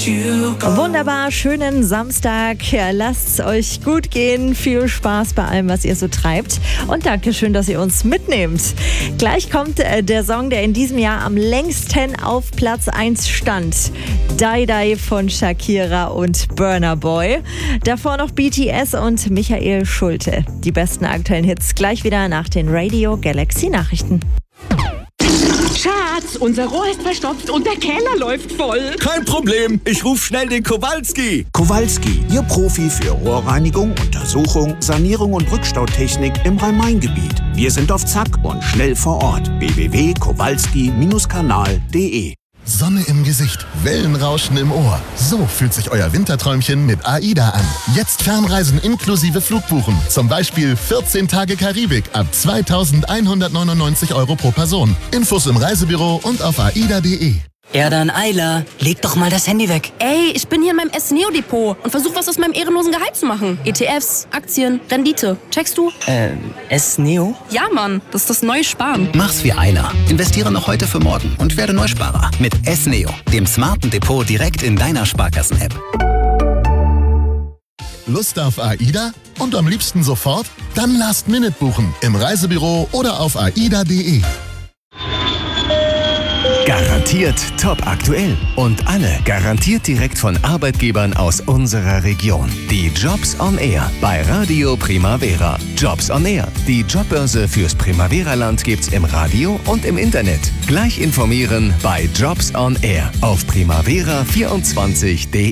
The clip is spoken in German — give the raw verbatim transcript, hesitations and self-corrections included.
you go. Wunderbar, schönen Samstag. Ja, lasst's euch gut gehen. Viel Spaß bei allem, was ihr so treibt. Und Dankeschön, dass ihr uns mitnehmt. Gleich kommt äh, der Song, der in diesem Jahr am längsten auf Platz eins stand. Die Die von Shakira und Burna Boy. Davor noch B T S und Michael Schulte. Die besten aktuellen Hits gleich wieder nach den Radio Galaxy Nachrichten. Schatz, unser Rohr ist verstopft und der Keller läuft voll. Kein Problem, ich rufe schnell den Kowalski. Kowalski, Ihr Profi für Rohrreinigung, Untersuchung, Sanierung und Rückstautechnik im Rhein-Main-Gebiet. Wir sind auf Zack und schnell vor Ort. w w w punkt kowalski kanal punkt de Sonne im Gesicht, Wellenrauschen im Ohr. So fühlt sich euer Winterträumchen mit AIDA an. Jetzt Fernreisen inklusive Flugbuchen. Zum Beispiel vierzehn Tage Karibik ab zweitausendeinhundertneunundneunzig Euro pro Person. Infos im Reisebüro und auf aida punkt de. Erdan Ayla, leg doch mal das Handy weg. Ey, ich bin hier in meinem S-Neo-Depot und versuche was aus meinem ehrenlosen Gehalt zu machen. E T Fs, Aktien, Rendite. Checkst du? Äh, S-Neo? Ja, Mann, das ist das neue Sparen. Mach's wie Ayla. Investiere noch heute für morgen und werde Neusparer mit S-Neo, dem smarten Depot direkt in deiner Sparkassen-App. Lust auf AIDA? Und am liebsten sofort? Dann Last-Minute buchen im Reisebüro oder auf aida punkt de. Garantiert top aktuell und alle garantiert direkt von Arbeitgebern aus unserer Region. Die Jobs on Air bei Radio Primavera. Jobs on Air, die Jobbörse fürs Primavera-Land gibt's im Radio und im Internet. Gleich informieren bei Jobs on Air auf primavera vierundzwanzig punkt de.